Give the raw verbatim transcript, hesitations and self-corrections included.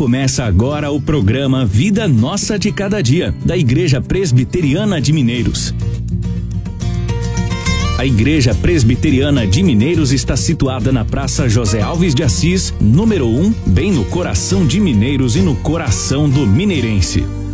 Começa agora o programa Vida Nossa de Cada Dia, da Igreja Presbiteriana de Mineiros. A Igreja Presbiteriana de Mineiros está situada na Praça José Alves de Assis, número um, bem no coração de Mineiros e no coração do mineirense.